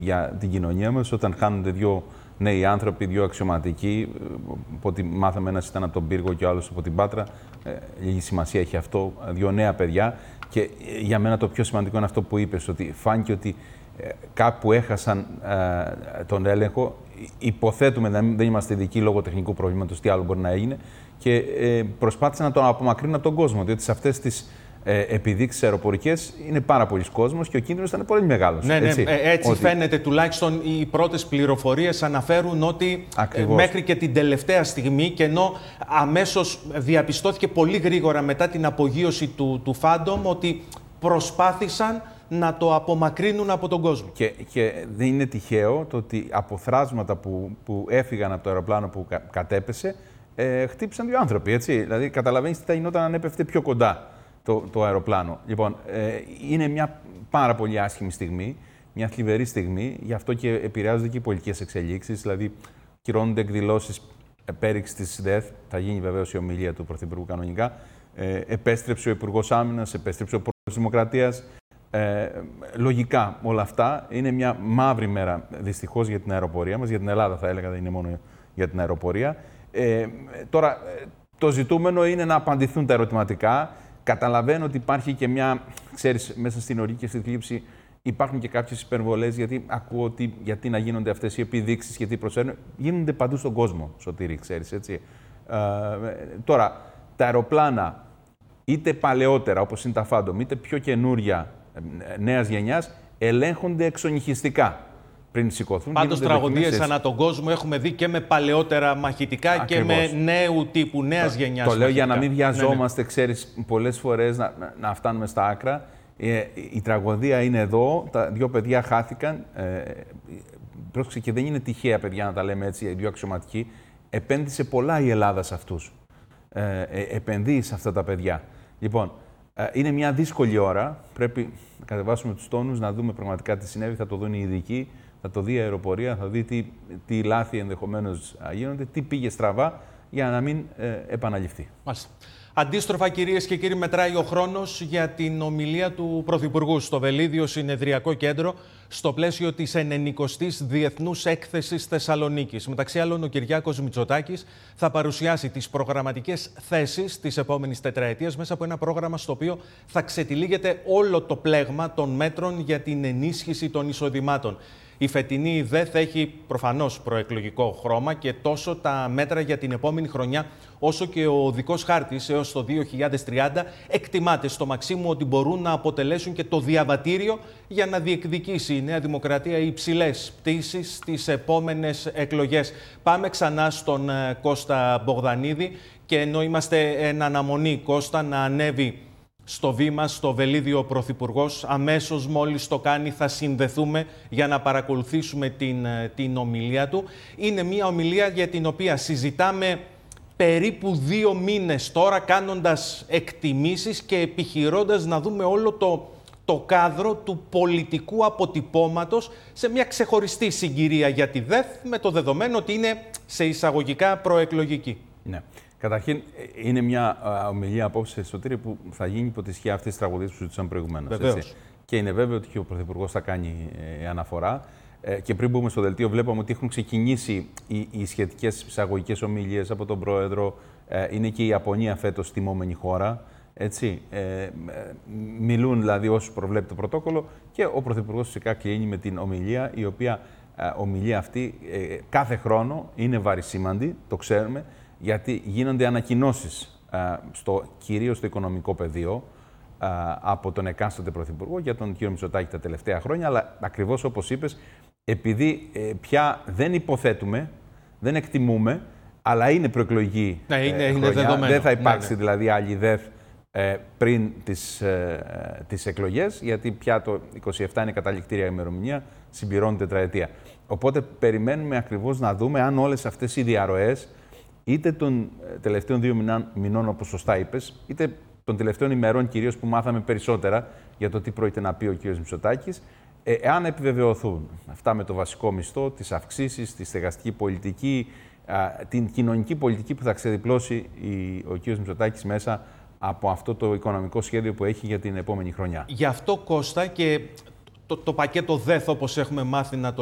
για την κοινωνία μας όταν χάνονται δύο νέοι άνθρωποι, δύο αξιωματικοί. Από ό,τι μάθαμε, ένας ήταν από τον Πύργο και ο άλλος από την Πάτρα. Λίγη σημασία έχει αυτό. Δύο νέα παιδιά. Και για μένα το πιο σημαντικό είναι αυτό που είπες, ότι φάνηκε ότι κάπου έχασαν τον έλεγχο. Υποθέτουμε, δεν είμαστε ειδικοί λόγω τεχνικού προβλήματος, τι άλλο μπορεί να έγινε. Και προσπάθησαν να τον απομακρύνουν από τον κόσμο. Διότι σε αυτές τις επιδείξεις αεροπορικές είναι πάρα πολλοί κόσμος και ο κίνδυνος ήταν πολύ μεγάλος. Ναι, έτσι φαίνεται. Τουλάχιστον οι πρώτες πληροφορίες αναφέρουν ότι μέχρι και την τελευταία στιγμή, και ενώ αμέσως διαπιστώθηκε πολύ γρήγορα μετά την απογείωση του Phantom, ότι προσπάθησαν να το απομακρύνουν από τον κόσμο. Και δεν είναι τυχαίο το ότι από θράσματα που έφυγαν από το αεροπλάνο που κατέπεσε, χτύπησαν δύο άνθρωποι. Έτσι. Δηλαδή, καταλαβαίνεις τι θα γινόταν αν έπεφτε πιο κοντά το αεροπλάνο. Λοιπόν, είναι μια πάρα πολύ άσχημη στιγμή, μια θλιβερή στιγμή, γι' αυτό και επηρεάζονται και οι πολιτικές εξελίξεις. Δηλαδή, κυρώνονται εκδηλώσεις πέριξης της ΔΕΘ, θα γίνει βεβαίως η ομιλία του Πρωθυπουργού κανονικά. Επέστρεψε ο Υπουργός Άμυνας, επέστρεψε ο Πρόεδρος της Δημοκρατίας. Λογικά όλα αυτά είναι μια μαύρη μέρα δυστυχώς για την αεροπορία μας, για την Ελλάδα θα έλεγα, δεν είναι μόνο για την αεροπορία. Τώρα το ζητούμενο είναι να απαντηθούν τα ερωτηματικά. Καταλαβαίνω ότι υπάρχει και μια, ξέρεις, μέσα στην οργή και στη θλίψη υπάρχουν και κάποιες υπερβολές, γιατί ακούω ότι γιατί να γίνονται αυτές οι επιδείξεις, γιατί προσφέρουν. Γίνονται παντού στον κόσμο, Σωτήρη, ξέρεις, έτσι. Τώρα, τα αεροπλάνα, είτε παλαιότερα όπως είναι τα Phantom, είτε πιο καινούρια νέας γενιάς, ελέγχονται εξονυχιστικά. Πριν σηκωθούν. Πάντως τραγωδίες ανά τον κόσμο έχουμε δει και με παλαιότερα μαχητικά. Ακριβώς. Και με νέου τύπου, νέας γενιάς. Το λέω για να μην βιαζόμαστε, ξέρεις, πολλές φορές να φτάνουμε στα άκρα. Η τραγωδία είναι εδώ, τα δύο παιδιά χάθηκαν. Πρόσεξε, και δεν είναι τυχαία παιδιά να τα λέμε έτσι, οι δύο αξιωματικοί. Επένδυσε πολλά η Ελλάδα σε αυτούς. Επενδύει σε αυτά τα παιδιά. Λοιπόν, είναι μια δύσκολη ώρα. Πρέπει να κατεβάσουμε τους τόνους, να δούμε πραγματικά τι συνέβη. Θα το δουν οι ειδικοί, θα το δει η αεροπορία, θα δει τι λάθη ενδεχομένως γίνονται, τι πήγε στραβά για να μην επαναληφθεί. Μάλιστα. Αντίστροφα, κυρίες και κύριοι, μετράει ο χρόνος για την ομιλία του Πρωθυπουργού στο Βελίδιο Συνεδριακό Κέντρο στο πλαίσιο της 90ης Διεθνούς Έκθεσης Θεσσαλονίκης. Μεταξύ άλλων, ο Κυριάκος Μητσοτάκης θα παρουσιάσει τις προγραμματικές θέσεις της επόμενης τετραετίας μέσα από ένα πρόγραμμα στο οποίο θα ξετυλίγεται όλο το πλέγμα των μέτρων για την ενίσχυση των εισοδημάτων. Η φετινή ΔΕΘ έχει προφανώς προεκλογικό χρώμα και τόσο τα μέτρα για την επόμενη χρονιά όσο και ο οδικός χάρτης έως το 2030 εκτιμάται στο Μαξίμου ότι μπορούν να αποτελέσουν και το διαβατήριο για να διεκδικήσει η Νέα Δημοκρατία υψηλές πτήσεις στις επόμενες εκλογές. Πάμε ξανά στον Κώστα Μπογδανίδη και ενώ είμαστε εν αναμονή, Κώστα, να ανέβει στο βήμα, στο Βελίδιο ο Πρωθυπουργός, αμέσως μόλις το κάνει θα συνδεθούμε για να παρακολουθήσουμε την ομιλία του. Είναι μια ομιλία για την οποία συζητάμε περίπου 2 μήνες τώρα, κάνοντας εκτιμήσεις και επιχειρώντας να δούμε όλο το κάδρο του πολιτικού αποτυπώματος σε μια ξεχωριστή συγκυρία για τη ΔΕΘ, με το δεδομένο ότι είναι σε εισαγωγικά προεκλογική. Ναι. Καταρχήν, είναι μια ομιλία απόψε, Σωτήρη, που θα γίνει υπό τη σκιά αυτής της τραγωδίας που συζητούσαμε προηγουμένως. Και είναι βέβαιο ότι και ο Πρωθυπουργός θα κάνει αναφορά. Και πριν μπούμε στο δελτίο, βλέπαμε ότι έχουν ξεκινήσει οι σχετικές εισαγωγικές ομιλίες από τον Πρόεδρο. Είναι και η Ιαπωνία φέτος τιμόμενη χώρα. Έτσι. Μιλούν δηλαδή όσους προβλέπει το πρωτόκολλο και ο Πρωθυπουργός φυσικά κλείνει με την ομιλία, η οποία ομιλία αυτή κάθε χρόνο είναι βαρισίμαντη, το ξέρουμε, γιατί γίνονται ανακοινώσεις κυρίως στο οικονομικό πεδίο από τον εκάστοτε Πρωθυπουργό για τον κύριο Μητσοτάκη τα τελευταία χρόνια, αλλά ακριβώς όπως είπες, επειδή πια δεν υποθέτουμε, δεν εκτιμούμε, αλλά είναι προεκλογική χρονιά, δεδομένο. Δεν θα υπάρξει δηλαδή άλλη ΔΕΘ πριν τις εκλογές, γιατί πια το 27 είναι καταληκτήρια ημερομηνία, συμπληρώνει τετραετία. Οπότε περιμένουμε ακριβώς να δούμε αν όλες αυτές οι διαρροές, είτε των τελευταίων 2 μηνών, όπως σωστά είπες, είτε των τελευταίων ημερών κυρίως που μάθαμε περισσότερα για το τι πρόκειται να πει ο κ. Μητσοτάκης, εάν επιβεβαιωθούν αυτά με το βασικό μισθό, τις αυξήσεις, τη στεγαστική πολιτική, την κοινωνική πολιτική που θα ξεδιπλώσει ο κ. Μητσοτάκης μέσα από αυτό το οικονομικό σχέδιο που έχει για την επόμενη χρονιά. Γι' αυτό, Κώστα, και το πακέτο ΔΕΘ, όπως έχουμε μάθει να το